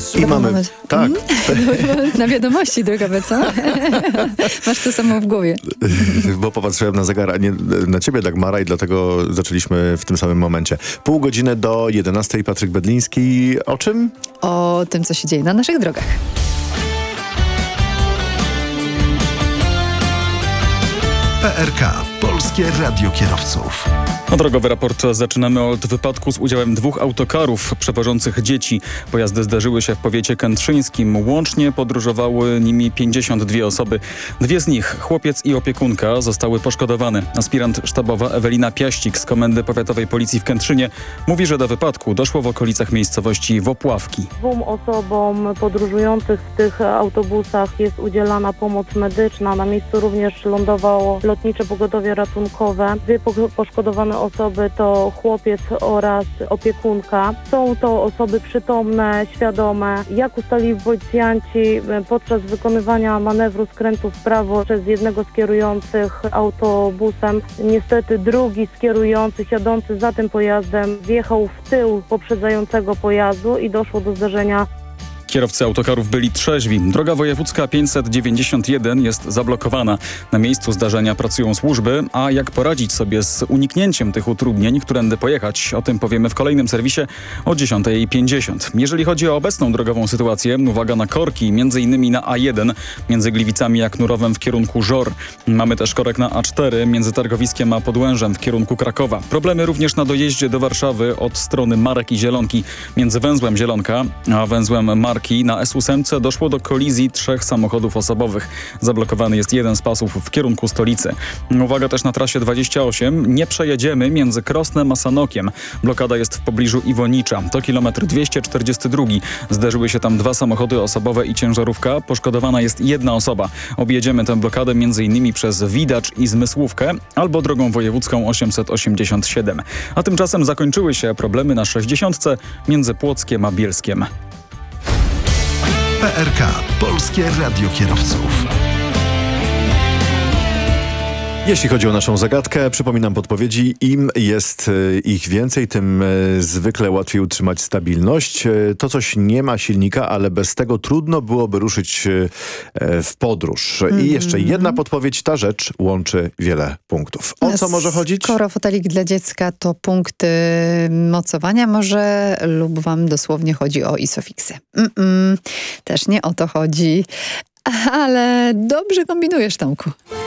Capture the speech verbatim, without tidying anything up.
I mamy... Moment. Tak. Mm? Na wiadomości drogowe, co? Masz to samo w głowie. Bo popatrzyłem na zegar, a nie na ciebie, Dagmara, i dlatego zaczęliśmy w tym samym momencie. Pół godziny do jedenastej. Patryk Bedliński. O czym? O tym, co się dzieje na naszych drogach. P R K. Polskie Radio Kierowców. No, drogowy raport zaczynamy od wypadku z udziałem dwóch autokarów przewożących dzieci. Pojazdy zdarzyły się w powiecie kętrzyńskim. Łącznie podróżowały nimi pięćdziesiąt dwie osoby. Dwie z nich, chłopiec i opiekunka, zostały poszkodowane. Aspirant sztabowa Ewelina Piaścik z Komendy Powiatowej Policji w Kętrzynie mówi, że do wypadku doszło w okolicach miejscowości Wopławki. Dwóm osobom podróżujących w tych autobusach jest udzielana pomoc medyczna. Na miejscu również lądowało lotnicze pogotowie ratunkowe. Dwie poszkodowane osoby to chłopiec oraz opiekunka. Są to osoby przytomne, świadome. Jak ustalili policjanci, podczas wykonywania manewru skrętu w prawo przez jednego z kierujących autobusem, niestety drugi z kierujących jadący za tym pojazdem wjechał w tył poprzedzającego pojazdu i doszło do zdarzenia. Kierowcy autokarów byli trzeźwi. Droga wojewódzka pięćset dziewięćdziesiąt jeden jest zablokowana. Na miejscu zdarzenia pracują służby, a jak poradzić sobie z uniknięciem tych utrudnień, którędy pojechać, o tym powiemy w kolejnym serwisie o dziesiąta pięćdziesiąt. Jeżeli chodzi o obecną drogową sytuację, uwaga na korki, między innymi na A jeden, między Gliwicami a Knurowem w kierunku Żor. Mamy też korek na A cztery, między Targowiskiem a Podłężem w kierunku Krakowa. Problemy również na dojeździe do Warszawy od strony Marek i Zielonki. Między węzłem Zielonka a węzłem Marki na S osiem doszło do kolizji trzech samochodów osobowych. Zablokowany jest jeden z pasów w kierunku stolicy. Uwaga też na trasie dwadzieścia osiem. Nie przejedziemy między Krosnem a Sanokiem. Blokada jest w pobliżu Iwonicza. To kilometr dwieście czterdziesty dwa. Zderzyły się tam dwa samochody osobowe i ciężarówka. Poszkodowana jest jedna osoba. Objedziemy tę blokadę m.in. przez Widacz i Zmysłówkę albo drogą wojewódzką osiemset osiemdziesiąt siedem. A tymczasem zakończyły się problemy na sześćdziesiątce między Płockiem a Bielskiem. P R K. Polskie Radio Kierowców. Jeśli chodzi o naszą zagadkę, przypominam podpowiedzi. Im jest y, ich więcej, tym y, zwykle łatwiej utrzymać stabilność. Y, to coś nie ma silnika, ale bez tego trudno byłoby ruszyć y, w podróż. Mm. I jeszcze jedna podpowiedź. Ta rzecz łączy wiele punktów. O co może chodzić? Skoro fotelik dla dziecka to punkty mocowania, może lub wam dosłownie chodzi o isofiksy. Mm-mm. Też nie o to chodzi. Ale dobrze kombinujesz, Tomku.